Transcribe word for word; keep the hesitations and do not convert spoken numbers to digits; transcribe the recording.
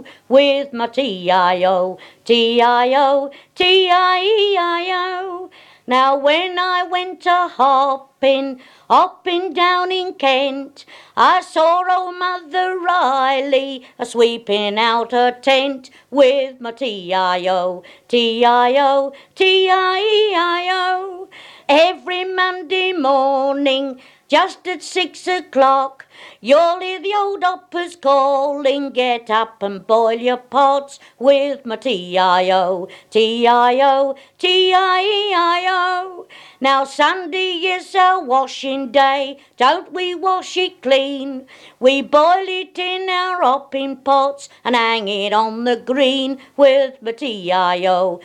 with my T I O, T I O, T I E I O. Now when I went a hopping, hopping down in Kent, I saw old Mother Riley a sweeping out her tent with my T I O, T I O, T I E I O. Every Monday morning, just at six o'clock, you'll hear the old hoppers calling, get up and boil your pots with my T I O, T I O, T I E I O. Now Sunday is our washing day, don't we wash it clean? We boil it in our hopping pots and hang it on the green with my T I O,